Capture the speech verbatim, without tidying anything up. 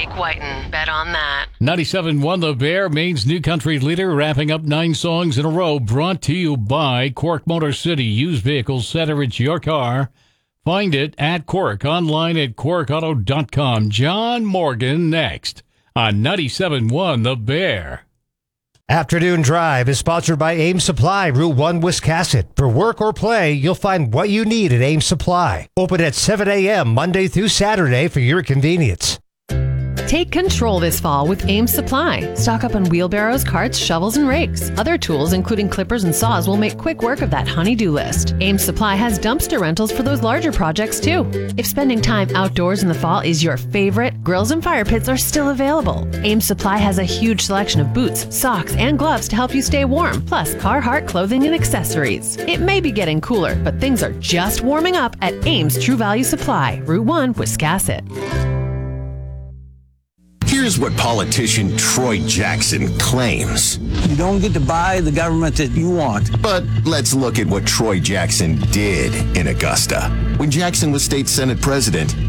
Jake Whiten. Bet on that. ninety-seven point one The Bear, Maine's new country leader, wrapping up nine songs in a row, brought to you by Cork Motor City. Used vehicles, center it's your car. Find it at Cork, online at cork auto dot com. John Morgan next on ninety-seven point one The Bear. Afternoon Drive is sponsored by Ames Supply, Route one, Wiscasset. For work or play, you'll find what you need at Ames Supply. Open at seven a.m. Monday through Saturday for your convenience. Take control this fall with Ames Supply. Stock up on wheelbarrows, carts, shovels, and rakes. Other tools, including clippers and saws, will make quick work of that honey-do list. Ames Supply has dumpster rentals for those larger projects, too. If spending time outdoors in the fall is your favorite, grills and fire pits are still available. Ames Supply has a huge selection of boots, socks, and gloves to help you stay warm, plus Carhartt clothing and accessories. It may be getting cooler, but things are just warming up at Ames True Value Supply, Route one, Wiscasset. Here's what politician Troy Jackson claims. You don't get to buy the government that you want. But let's look at what Troy Jackson did in Augusta. When Jackson was state Senate president,